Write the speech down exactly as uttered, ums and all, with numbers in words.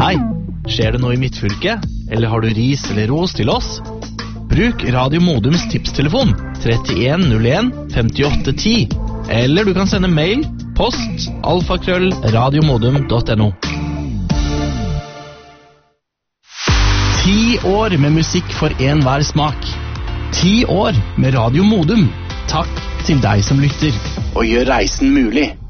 Hei, skjer det noe i mitt fylke? Eller har du ris eller ros til oss? Bruk Radio Modums tipstelefon trettien null en femtiåtte ti. Eller du kan sende mail, post, alfakrøll, radiomodum punktum no. Ti år med musikk for enhver smak. Ti år med Radio Modum. Takk til deg som lytter, og gjør reisen mulig.